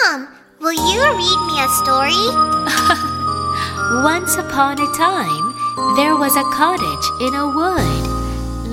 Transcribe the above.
Mom, will you read me a story? Once upon a time, there was a cottage in a wood.